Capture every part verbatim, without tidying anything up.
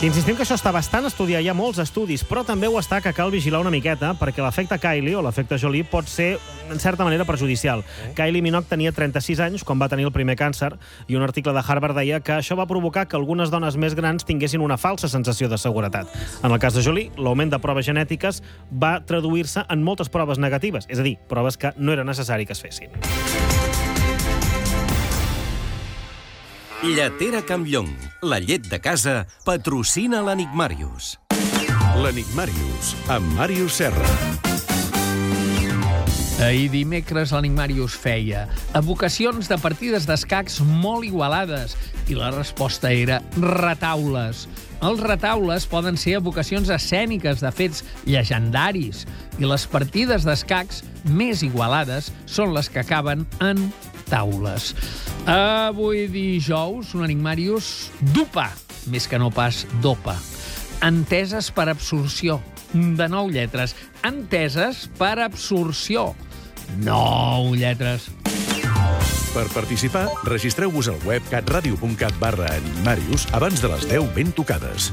Insistim que això està bastant estudiat, hi ha molts estudis, però també ho està que cal vigilar una miqueta, perquè l'efecte Kylie o l'efecte Jolie pot ser, en certa manera, perjudicial. Mm. Kylie Minogue tenia trenta-sis anys quan va tenir el primer càncer, i un article de Harvard deia que això va provocar que algunes dones més grans tinguessin una falsa sensació de seguretat. En el cas de Jolie, l'augment de proves genètiques va traduir-se en moltes proves negatives, és a dir, proves que no era necessari que es fessin. Lletera Campllong, la llet de casa, patrocina l'Enigmàrius. L'Enigmàrius, amb Màrius Serra. Ahir dimecres l'Enigmàrius feia evocacions de partides d'escacs molt igualades i la resposta era retaules. Els retaules poden ser evocacions escèniques de fets llegendaris i les partides d'escacs més igualades són les que acaben en taules. Avui dijous, un Enigmàrius d'upa, més que no pas dopa. Enteses per absorció, de nou lletres. Enteses per absorció, nou lletres. Per participar, registreu-vos al web catradio.cat barra Enigmàrius abans de les deu ben tocades.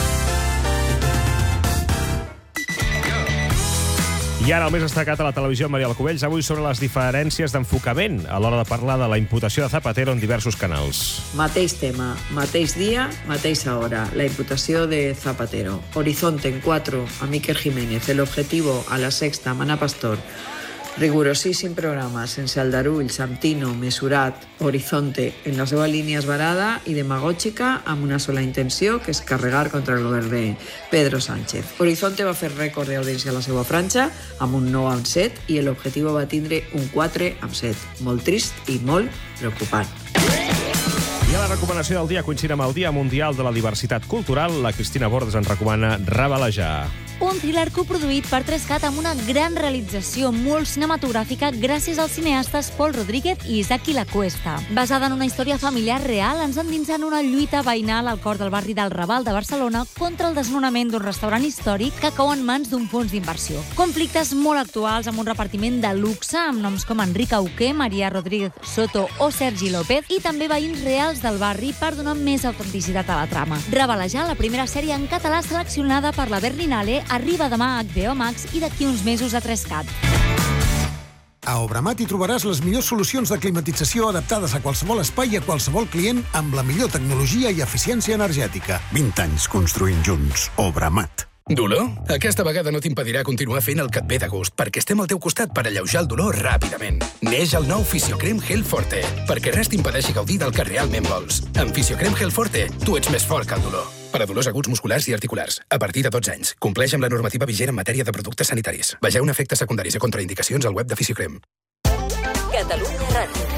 I ara el més destacat a la televisió amb Maria Alcubells, avui sobre les diferències d'enfocament a l'hora de parlar de la imputació de Zapatero en diversos canals. Mateix tema, mateix dia, mateixa hora. La imputació de Zapatero. Horizonte en cuatro a Miquel Jiménez. El objetivo a la Sexta, Mana Pastor. Rigorosíssim programa, sense aldarulls, amb tino, mesurat. Horizonte en la seva línia esbarada i demagògica amb una sola intenció, que és carregar contra el govern de Pedro Sánchez. Horizonte va fer rècord d'audiència a la seva franja amb un nou amb set i l'objectiu va tindre un quatre amb set. Molt trist i molt preocupant. I a la recomanació del dia, coincidint amb el Dia Mundial de la Diversitat Cultural, la Cristina Bordes ens recomana Rabalejar. Un thriller coproduït per tres cat amb una gran realització molt cinematogràfica gràcies als cineastes Pol Rodríguez i Isaki Lacuesta. Basada en una història familiar real, ens endinsa en una lluita veïnal al cor del barri del Raval de Barcelona contra el desnonament d'un restaurant històric que cau en mans d'un fons d'inversió. Conflictes molt actuals amb un repartiment de luxe amb noms com Enric Auqué, Maria Rodríguez Soto o Sergi López i també veïns reals del barri per donar més autenticitat a la trama. Rabalejar, la primera sèrie en català seleccionada per la Berlinale, arriba demà a H B O Max i d'aquí uns mesos a tres cat. A Obramat hi trobaràs les millors solucions de climatització adaptades a qualsevol espai i a qualsevol client amb la millor tecnologia i eficiència energètica. vint anys construint junts. Obramat. Dolor? Aquesta vegada no t'impedirà continuar fent el que et ve de gust, perquè estem al teu costat per alleujar el dolor ràpidament. Neix el nou Fisiocrem Gel Forte, perquè res t'impedeixi gaudir del que realment vols. Amb Fisiocrem Gel Forte, tu ets més fort que el dolor. Per a dolors aguts musculars i articulars, a partir de dotze anys. Compleix amb la normativa vigent en matèria de productes sanitaris. Vegeu efectes secundaris i contraindicacions al web de Fisiocrem. Catalunya Ràdio.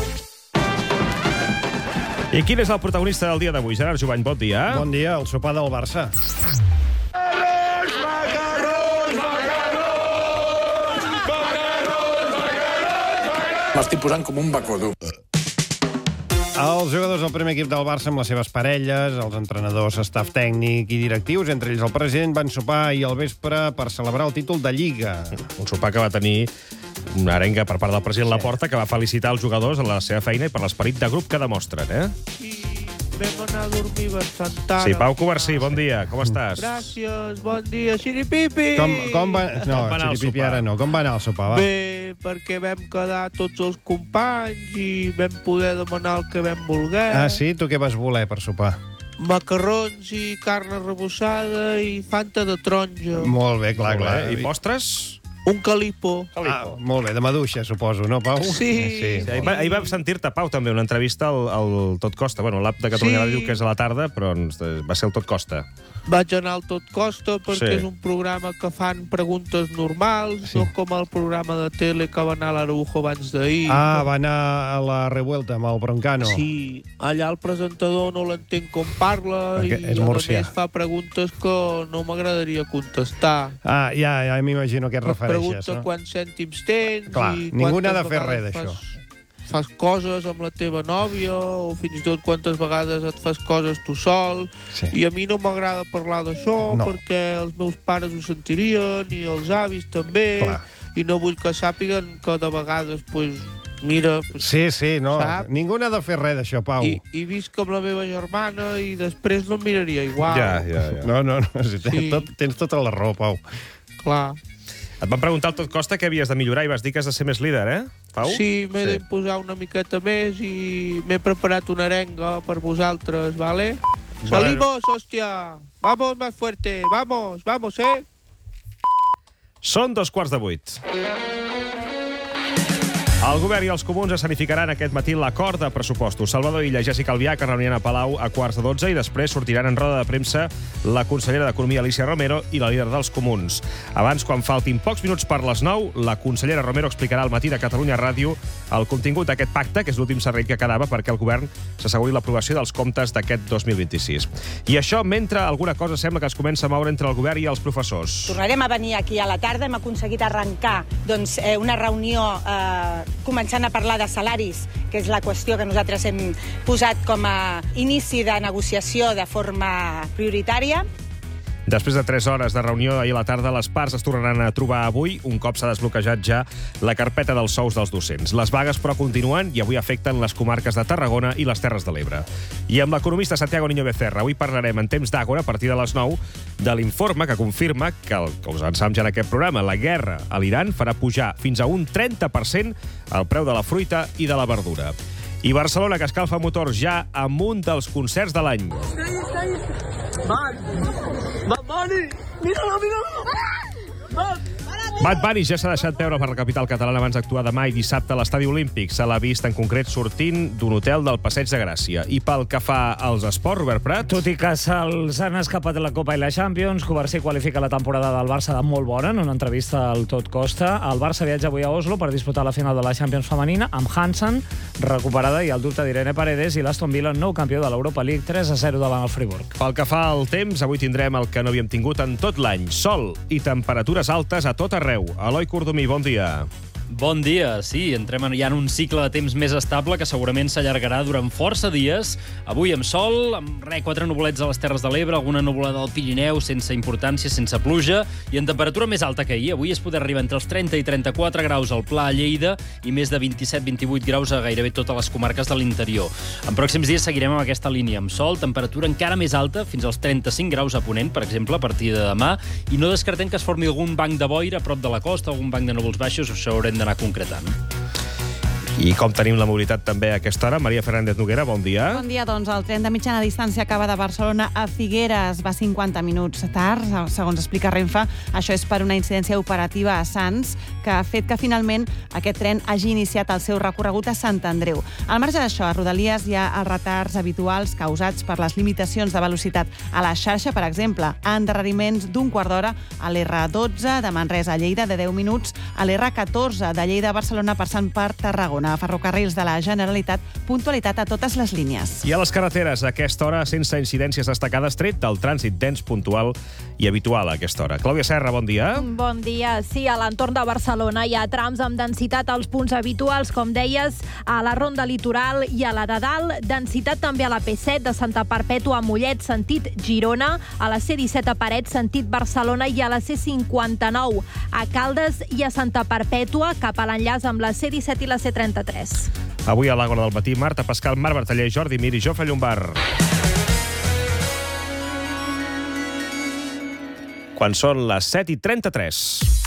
I quin és el protagonista del dia d'avui? Gerard Jovany, bon dia. Bon dia, el sopar del Barça. M'estic posant com un bacodo. Els jugadors del primer equip del Barça amb les seves parelles, els entrenadors, staff tècnic i directius, entre ells el president, van sopar ahir al vespre per celebrar el títol de Lliga. Un sopar que va tenir una arenga per part del president sí. Laporta, que va felicitar els jugadors en la seva feina i per l'esperit de grup que demostren, eh? I vam anar a dormir bastant tard. Sí, Pau Covarsí, bon dia, com estàs? Gràcies, bon dia, xiripipi! Com, com va... No, com va xiripipi ara no. Com va anar el sopar, va? Bé, perquè vam quedar tots els companys i vam poder demanar el que vam voler. Ah, sí? Tu què vas voler per sopar? Macarrons i carn arrebossada i fanta de taronja. Molt bé, clar, clar. I postres? Un calipo. Ah, molt bé, de maduixa, suposo, no, Pau? Sí. sí. sí ahir, va, ahir vam sentir-te, Pau, també, una entrevista al, al Tot Costa. Bueno, l'app de Catalunya sí. Ràdio, que és a la tarda, però va ser el Tot Costa. Vaig anar al Tot Costa perquè sí. és un programa que fan preguntes normals, sí. no com el programa de tele que va anar a l'Araujo abans d'ahir. Ah, va anar a la Revuelta amb el Broncano. Sí, allà el presentador no l'entenc com parla perquè i a més fa preguntes que no m'agradaria contestar. Ah, ja, ja m'imagino què et refereixes. Pregunta no? quants cèntims tens. Clar, i ningú n'ha de fer res d'això. Fas coses amb la teva nòvia o fins i tot quantes vegades et fas coses tu sol. Sí. I a mi no m'agrada parlar d'això no. perquè els meus pares ho sentirien i els avis també. Clar. I no vull que sàpiguen que de vegades pues, mira... Sí, sí, no. Sap? Ningú n'ha de fer res d'això, Pau. I, I visc amb la meva germana i després no em miraria igual. Ja, ja, ja. No, no, no. Si tens, Sí. tot, tens tota la raó, Pau. Clar. Et van preguntar al tot costa què havies de millorar i vas dir que has de ser més líder, eh, Pau? Sí, m'he sí. de posar una miqueta més i m'he preparat una arenga per vosaltres, ¿vale? Bueno. Salimos, hòstia! Vamos más fuerte, vamos, vamos, eh? Són dos quarts de vuit. El govern i els comuns escenificaran aquest matí l'acord de pressupostos. Salvador Illa i Jessica Albiach es reuniran a Palau a quarts de dotze i després sortiran en roda de premsa la consellera d'Economia, Alicia Romero, i la líder dels comuns. Abans, quan faltin pocs minuts per les nou, la consellera Romero explicarà al matí de Catalunya Ràdio el contingut d'aquest pacte, que és l'últim servei que quedava perquè el govern s'asseguri l'aprovació dels comptes d'aquest dos mil vint-i-sis. I això mentre alguna cosa sembla que es comença a moure entre el govern i els professors. Tornarem a venir aquí a la tarda. Hem aconseguit arrencar doncs, eh, una reunió eh, començant a parlar de salaris, que és la qüestió que nosaltres hem posat com a inici de negociació de forma prioritària. Després de tres hores de reunió ahir a la tarda, les parts es tornaran a trobar avui, un cop s'ha desbloquejat ja la carpeta dels sous dels docents. Les vagues, però, continuen i avui afecten les comarques de Tarragona i les Terres de l'Ebre. I amb l'economista Santiago Niño Becerra, avui parlarem en temps d'Àgora, a partir de les nou, de l'informe que confirma que, el, que us avançam ja en aquest programa, la guerra a l'Iran farà pujar fins a un trenta per cent el preu de la fruita i de la verdura. I Barcelona, que escalfa motors ja amb un dels concerts de l'any. Bad Bunny! Míralo, míralo! Bad Bad Bunny ja s'ha deixat veure per la capital catalana abans d'actuar demà i dissabte a l'Estadi Olímpic. Se l'ha vist, en concret, sortint d'un hotel del Passeig de Gràcia. I pel que fa als esports, Robert Prat... Tot i que se'ls han escapat la Copa i la Champions, Covarsí qualifica la temporada del Barça de molt bona en una entrevista al Tot Costa. El Barça viatja avui a Oslo per disputar la final de la Champions femenina amb Hansen, recuperada, i el dubte d'Irene Paredes, i l'Aston Villa, nou campió de l'Europa League, tres a zero davant el Friburg. Pel que fa al temps, avui tindrem el que no havíem tingut en tot l'any. Sol i temperatures altes a tot arreu. Eloi Cordomí, bon dia. Bon dia, sí, entrem ja en un cicle de temps més estable que segurament s'allargarà durant força dies. Avui amb sol, amb re, quatre nuvolets a les Terres de l'Ebre, alguna nuvolada al Pirineu, sense importància, sense pluja, i en temperatura més alta que ahir. Avui es podrà arribar entre els trenta i trenta-quatre graus al Pla, a Lleida, i més de vint-i-set vint-i-vuit graus a gairebé totes les comarques de l'interior. En pròxims dies seguirem amb aquesta línia, amb sol, temperatura encara més alta, fins als trenta-cinc graus a Ponent, per exemple, a partir de demà, i no descartem que es formi algun banc de boira a prop de la costa, algun banc de núvols baixos, això haurem d'anar concretant. I com tenim la mobilitat també a aquesta hora? Maria Fernández Noguera, bon dia. Bon dia, doncs el tren de mitjana distància acaba de Barcelona a Figueres, va cinquanta minuts tard, segons explica Renfe. Això és per una incidència operativa a Sants, que ha fet que finalment aquest tren hagi iniciat el seu recorregut a Sant Andreu. Al marge d'això, a Rodalies hi ha els retards habituals causats per les limitacions de velocitat a la xarxa, per exemple, endarreriments d'un quart d'hora a l'R dotze de Manresa a Lleida, de deu minuts, a l'R catorze de Lleida a Barcelona passant per Tarragona. A Ferrocarrils de la Generalitat, puntualitat a totes les línies. I a les carreteres, a aquesta hora, sense incidències destacades, tret del trànsit dens puntual i habitual a aquesta hora. Clàudia Serra, bon dia. Bon dia. Sí, a l'entorn de Barcelona hi ha trams amb densitat als punts habituals, com deies, a la Ronda Litoral i a la de Dalt. Densitat també a la P set de Santa Perpètua a Mollet, sentit Girona, a la C disset a Parets, sentit Barcelona, i a la C cinquanta-nou a Caldes i a Santa Perpètua, cap a l'enllaç amb la C disset i la C trenta-tres. Avui a l'Àgora del matí, Marta Pascal, Marc Bertaller, Jordi Mir i Jofre Llombard. Quan són les set i trenta-tres.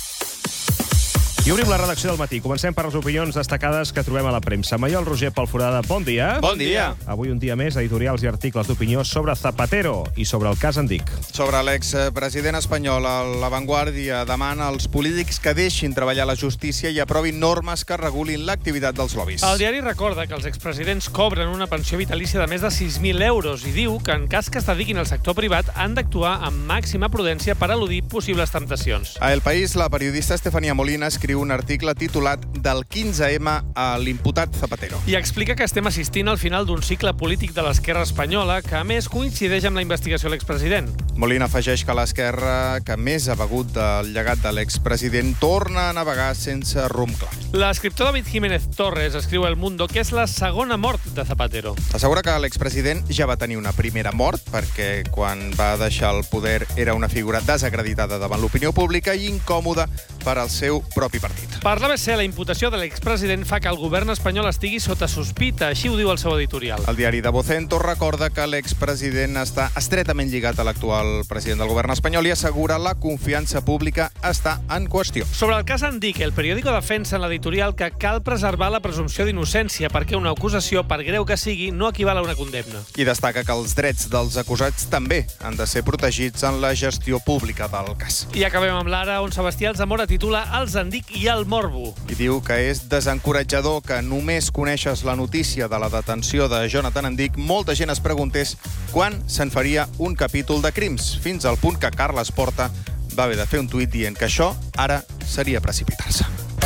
I obrim la redacció del matí. Comencem per les opinions destacades que trobem a la premsa. Maiol Roger, Pol Forada, bon dia. Bon dia. Avui un dia més, editorials i articles d'opinió sobre Zapatero i sobre el cas Andic. Sobre l'expresident espanyol, a La Vanguardia demana als polítics que deixin treballar la justícia i aprovin normes que regulin l'activitat dels lobbies. El diari recorda que els expresidents cobren una pensió vitalícia de més de sis mil euros i diu que en cas que es dediquin al sector privat han d'actuar amb màxima prudència per eludir possibles temptacions. A El País, la periodista Estefania Molina escriu un article titulat Del quinze eme a l'imputat Zapatero. I explica que estem assistint al final d'un cicle polític de l'esquerra espanyola que, a més, coincideix amb la investigació de l'expresident. Molina afegeix que l'esquerra, que més ha begut del llegat de l'expresident, torna a navegar sense rumb clar. L'escriptor David Jiménez Torres escriu a El Mundo que és la segona mort de Zapatero. Assegura que l'expresident ja va tenir una primera mort perquè quan va deixar el poder era una figura desacreditada davant l'opinió pública i incòmoda per al seu propi partit. Per l'A B C, la imputació de l'expresident fa que el govern espanyol estigui sota sospita. Així ho diu el seu editorial. El diari de Vocento recorda que l'expresident està estretament lligat a l'actual president del govern espanyol i assegura la confiança pública està en qüestió. Sobre el cas Andique, el periòdico defensa en l'editorial que cal preservar la presumpció d'innocència perquè una acusació, per greu que sigui, no equival a una condemna. I destaca que els drets dels acusats també han de ser protegits en la gestió pública del cas. I acabem amb l'Ara, on Sebastià Alzamora titula Els Andic i el Morbo. I diu que és desencoratjador que només coneixes la notícia de la detenció de Jonathan Andic, molta gent es preguntés quan se'n faria un capítol de crims, fins al punt que Carles Porta va haver de fer un tuit dient que això ara seria precipitar-se.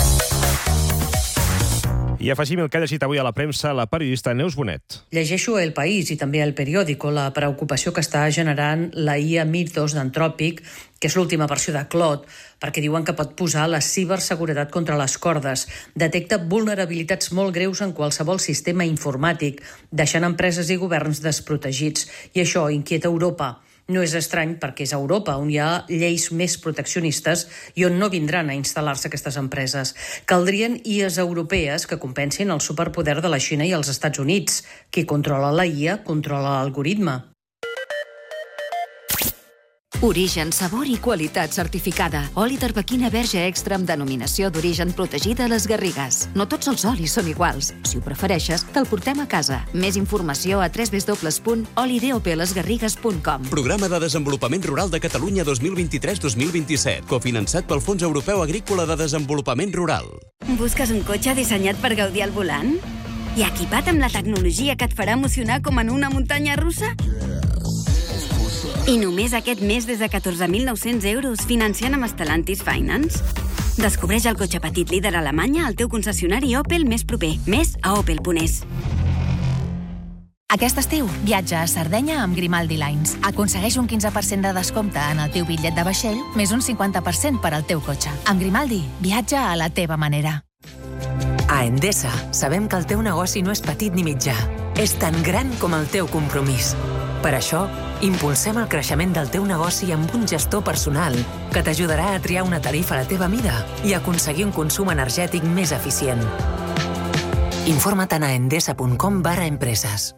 I afegim el que ha llegit avui a la premsa la periodista Neus Bonet. Llegeixo El País i també El Periódico la preocupació que està generant la I A Mythos d'Anthropic, que és l'última versió de Claude, perquè diuen que pot posar la ciberseguretat contra les cordes. Detecta vulnerabilitats molt greus en qualsevol sistema informàtic, deixant empreses i governs desprotegits. I això inquieta Europa. No és estrany perquè és a Europa, on hi ha lleis més proteccionistes i on no vindran a instal·lar-se aquestes empreses. Caldrien I As europees que compensin el superpoder de la Xina i els Estats Units. Qui controla la I A, controla l'algoritme. Origen, sabor i qualitat certificada. Oli d'arbequina verge extra amb denominació d'origen protegida a les Garrigues. No tots els olis són iguals. Si ho prefereixes, te'l portem a casa. Més informació a w w w punt oli d o p les garrigues punt com. Programa de Desenvolupament Rural de Catalunya dos mil vint-i-tres dos mil vint-i-set, cofinançat pel Fons Europeu Agrícola de Desenvolupament Rural. Busques un cotxe dissenyat per gaudir al volant? I equipat amb la tecnologia que et farà emocionar com en una muntanya russa? I només aquest mes des de catorze mil nou-cents euros financiant amb Stellantis Finance? Descobreix el cotxe petit líder a Alemanya al teu concessionari Opel més proper. Més a opel punt es. Aquest estiu, viatja a Sardenya amb Grimaldi Lines. Aconsegueix un quinze per cent de descompte en el teu bitllet de vaixell, més un cinquanta per cent per al teu cotxe. Amb Grimaldi, viatja a la teva manera. A Endesa sabem que el teu negoci no és petit ni mitjà. És tan gran com el teu compromís. Per això, impulsem el creixement del teu negoci amb un gestor personal que t'ajudarà a triar una tarifa a la teva mida i aconseguir un consum energètic més eficient. Informa-te'n a endesa punt com barra empreses.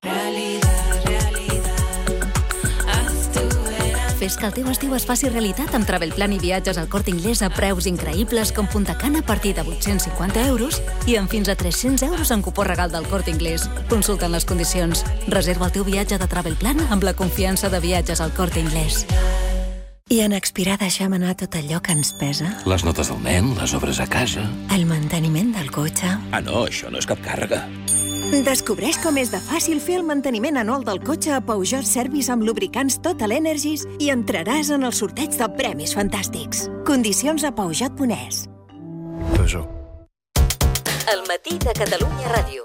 Fes que el teu estiu es faci realitat amb Travelplan i viatges al Corte Inglés a preus increïbles com Punta Cana a partir de vuit-cents cinquanta euros i amb fins a tres-cents euros en cupó regal del Corte Inglés. Consulta les condicions. Reserva el teu viatge de Travelplan amb la confiança de viatges al Corte Inglés. I en expirar deixem anar tot allò que ens pesa? Les notes del nen, les obres a casa... El manteniment del cotxe... Ah, no, això no és cap càrrega. Descobreix com és de fàcil fer el manteniment anual del cotxe a Peugeot Service amb lubricants Total Energies i entraràs en el sorteig de premis fantàstics. Condicions a peugeot punt es. Peugeot. El matí de Catalunya Ràdio.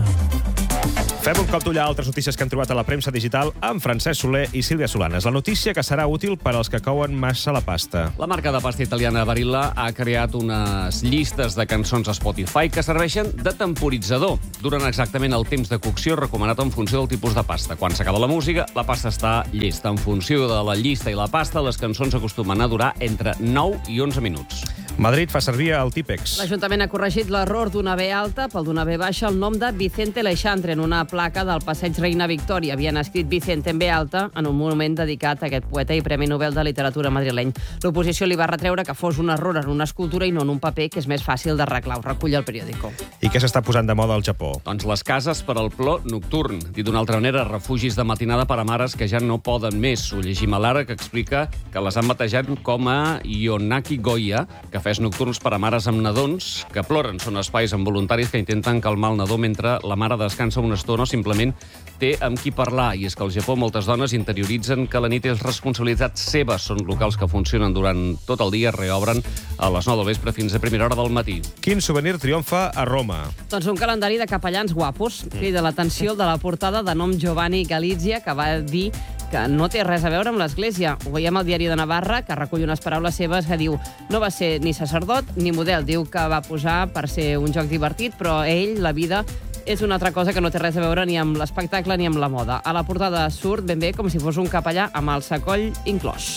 Fem un cop d'ull a altres notícies que han trobat a la premsa digital amb Francesc Soler i Sílvia Solanes. La notícia que serà útil per als que couen massa la pasta. La marca de pasta italiana Barilla ha creat unes llistes de cançons a Spotify que serveixen de temporitzador. Duren exactament el temps de cocció recomanat en funció del tipus de pasta. Quan s'acaba la música, la pasta està llesta. En funció de la llista i la pasta, les cançons acostumen a durar entre nou i onze minuts. Madrid fa servir el Típex. L'Ajuntament ha corregit l'error d'una B alta pel d'una B baixa el nom de Vicente Leixandre en una placa del passeig Reina Victòria. Havien escrit Vicente en B alta en un monument dedicat a aquest poeta i Premi Nobel de Literatura madrileny. L'oposició li va retreure que fos un error en una escultura i no en un paper, que és més fàcil d'arreglar. Ho recull el periòdico. I què s'està posant de moda al Japó? Doncs les cases per al plor nocturn. Dit d'una altra manera, refugis de matinada per a mares que ja no poden més. Ho llegim a l'Ara, que explica que les han batejat com a Yonaki Goya, cafès nocturns per a mares amb nadons que ploren. Són espais amb voluntaris que intenten calmar el nadó mentre la mare descansa una estona o simplement té amb qui parlar. I és que al Japó moltes dones interioritzen que la nit és responsabilitat seva. Són locals que funcionen durant tot el dia, reobren a les nou del vespre fins a primera hora del matí. Quin souvenir triomfa a Roma? Doncs un calendari de capellans guapos. Crida l'atenció el de la portada de nom Giovanni Galizia, que va dir que no té res a veure amb l'Església. Ho veiem al Diari de Navarra, que recull unes paraules seves que diu no va ser ni sacerdot ni model. Diu que va posar per ser un joc divertit, però ell, la vida, és una altra cosa que no té res a veure ni amb l'espectacle ni amb la moda. A la portada surt ben bé com si fos un capellà amb el sacoll inclòs.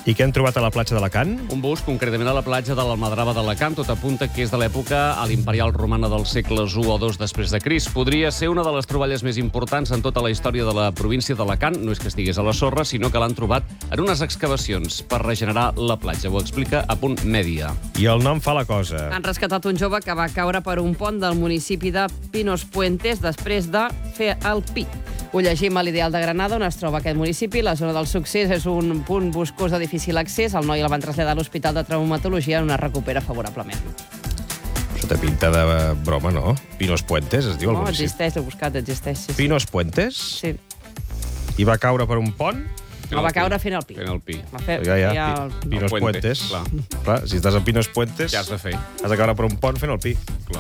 I què han trobat a la platja d'Alacant? Un bust, concretament a la platja de l'Almadrava d'Alacant, tot apunta que és de l'època a l'imperial romana dels segles u o dos després de Crist. Podria ser una de les troballes més importants en tota la història de la província d'Alacant. No és que estigués a la sorra, sinó que l'han trobat en unes excavacions per regenerar la platja. Ho explica a Punt Mèdia. I el nom fa la cosa. Han rescatat un jove que va caure per un pont del municipi de Pinos Puentes després de fer el pi. Ho llegim a l'Ideal de Granada, on es troba aquest municipi. La zona del succés és un punt boscós de difícil accés. El noi el van traslladar a l'Hospital de Traumatologia on es recupera favorablement. Això té pinta de broma, no? Pinos Puentes, es diu el No, municipi. existeix, l'he buscat, existeix. Sí, sí. Pinos Puentes? Sí. I va caure per un pont? No, va caure fent el pi. Fent el pi. Va fer, Ja, ja. ja el... Pinos El puente, Puentes. clar. Clar, si estàs a Pinos Puentes... Què has de fer? Has de caure per un pont fent el pi. Clar.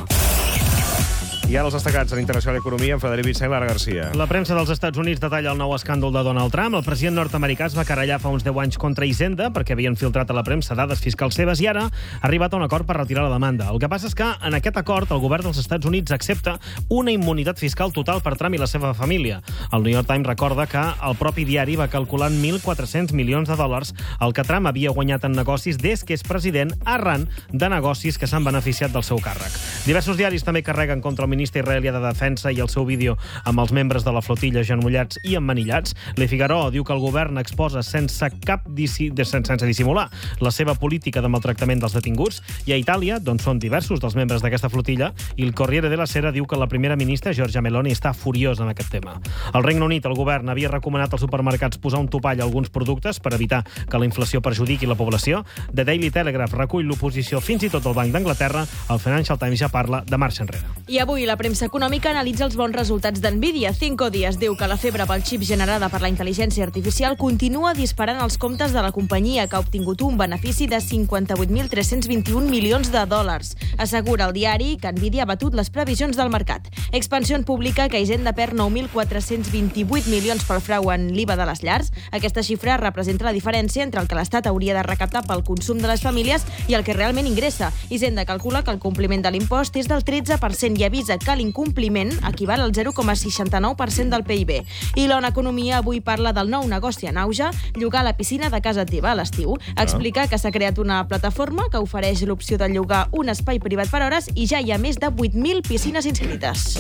I ara els destacats en Internacional Economia amb Frederic Vicent i Lara Garcia. La premsa dels Estats Units detalla el nou escàndol de Donald Trump. El president nord-americà es va querellar fa uns deu anys contra Hisenda perquè havien filtrat a la premsa dades fiscals seves i ara ha arribat a un acord per retirar la demanda. El que passa és que en aquest acord el govern dels Estats Units accepta una immunitat fiscal total per Trump i la seva família. El New York Times recorda que el propi diari va calcular mil quatre-cents milions de dòlars el que Trump havia guanyat en negocis des que és president arran de negocis que s'han beneficiat del seu càrrec. Diversos diaris també carreguen contra el ministre israelià de Defensa i el seu vídeo amb els membres de la flotilla genollats i emmanillats. Le Figaro diu que el govern exposa sense cap dissi... sense dissimular la seva política de maltractament dels detinguts, i a Itàlia, d'on són diversos dels membres d'aquesta flotilla, i el Corriere della Sera diu que la primera ministra, Giorgia Meloni, està furiosa en aquest tema. Al Regne Unit, el govern havia recomanat als supermercats posar un topall a alguns productes per evitar que la inflació perjudiqui la població. The Daily Telegraph recull l'oposició, fins i tot el Banc d'Anglaterra. El Financial Times ja parla de marxa enrere. I avui la premsa econòmica analitza els bons resultats d'Nvidia. Cinco Días diu que la febre pel xip generada per la intel·ligència artificial continua disparant els comptes de la companyia, que ha obtingut un benefici de cinquanta-vuit mil tres-cents vint-i-un milions de dòlars. Assegura el diari que Nvidia ha batut les previsions del mercat. Expansió publica que Hisenda perd nou mil quatre-cents vint-i-vuit milions pel frau en l'I V A de les llars. Aquesta xifra representa la diferència entre el que l'Estat hauria de recaptar pel consum de les famílies i el que realment ingressa. Hisenda calcula que el compliment de l'impost és del tretze per cent i avisa que l'incompliment equival al zero coma seixanta-nou per cent del P I B. I l'Ona Economia avui parla del nou negoci en auge, llogar la piscina de casa teva a l'estiu. Explica que s'ha creat una plataforma que ofereix l'opció de llogar un espai privat per hores i ja hi ha més de vuit mil piscines inscrites.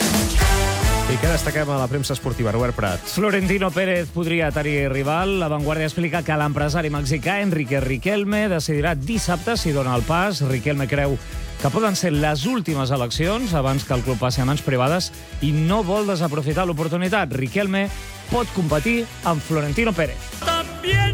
I què destaquem a la premsa esportiva? Robert Prats. Florentino Pérez podria tenir rival. La Vanguardia explica que l'empresari mexicà Enrique Riquelme decidirà dissabte si dona el pas. Riquelme creu que poden ser les últimes eleccions abans que el club passi a mans privades i no vol desaprofitar l'oportunitat. Riquelme pot competir amb Florentino Pérez. También